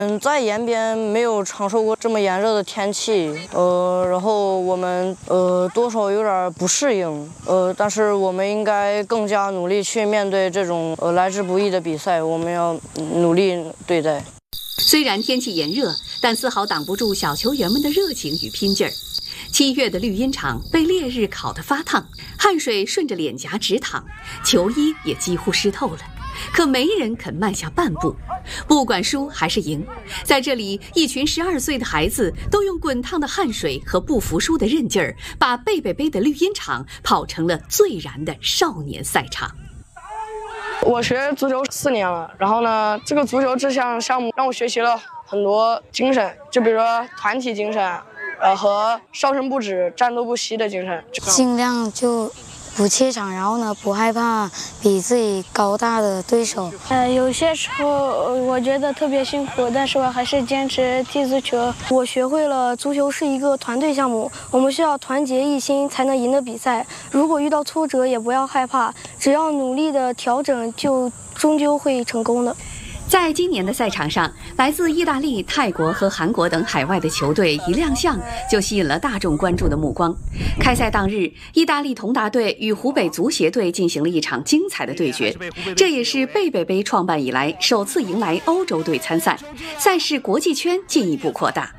在延边没有承受过这么炎热的天气，然后我们多少有点不适应，但是我们应该更加努力去面对这种来之不易的比赛，我们要努力对待。 虽然天气炎热，但丝毫挡不住小球员们的热情与拼劲儿。7月的绿茵场被烈日烤得发烫，汗水顺着脸颊直淌，球衣也几乎湿透了。可没人肯迈下半步，不管输还是赢，在这里，一群12岁的孩子都用滚烫的汗水和不服输的韧劲儿，把贝贝杯的绿茵场跑成了最燃的少年赛场。 我学足球4年了，然后呢，这个足球这项项目让我学习了很多精神，就比如说团体精神，和烧身不止、战斗不息的精神。 尽量就不怯场，然后呢，不害怕比自己高大的对手。 有些时候我觉得特别辛苦，但是我还是坚持踢足球。我学会了足球是一个团队项目，我们需要团结一心才能赢得比赛。如果遇到挫折也不要害怕，只要努力的调整，就终究会成功的。 在今年的赛场上，来自意大利、泰国和韩国等海外的球队一亮相就吸引了大众关注的目光。开赛当日，意大利同达队与湖北足协队进行了一场精彩的对决，这也是贝贝杯创办以来首次迎来欧洲队参赛，赛事国际圈进一步扩大。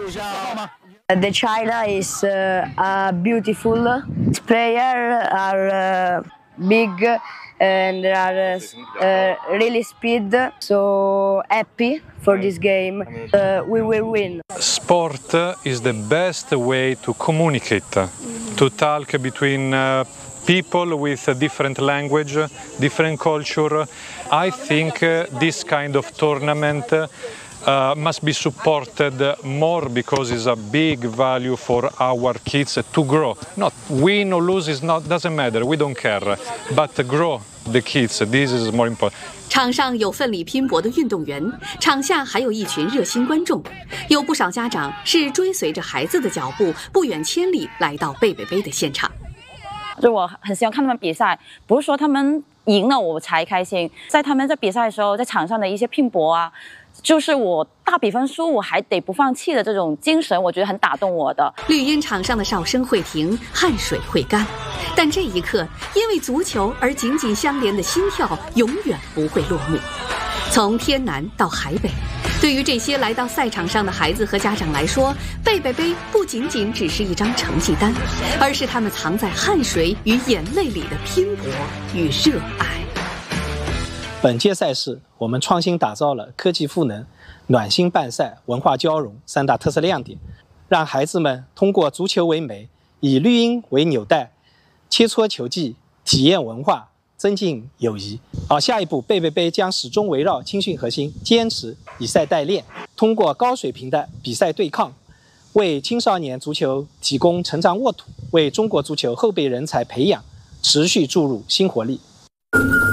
The China is beautiful. Players are big. And they are really speed, so happy for this game. We will win. Sport is the best way to communicate, to talk between people with a different language, different culture. I think this kind of tournament must be supported more because it's a big value for our kids to grow. Not win or lose doesn't matter. We don't care, but grow the kids. This is more important. 场上有奋力拼搏的运动员，场下还有一群热心观众。有不少家长是追随着孩子的脚步，不远千里来到贝贝杯的现场。 就我很喜欢看他们比赛，不是说他们赢了我才开心，在他们在比赛的时候，在场上的一些拼搏啊。就是我大比分输，我还得不放弃的这种精神，我觉得很打动我的。 绿茵场上的哨声会停，汗水会干，但这一刻，因为足球而紧紧相连的心跳永远不会落幕。从天南到海北，对于这些来到赛场上的孩子和家长来说，贝贝杯不仅仅只是一张成绩单，而是他们藏在汗水与眼泪里的拼搏与热爱。 本届赛事，我们创新打造了科技赋能、暖心办赛、文化交融3大特色亮点，让孩子们通过足球为媒，以绿茵为纽带，切磋球技，体验文化，增进友谊。下一步，贝贝杯将始终围绕青训核心，坚持以赛代练，通过高水平的比赛对抗，为青少年足球提供成长沃土，为中国足球后备人才培养持续注入新活力。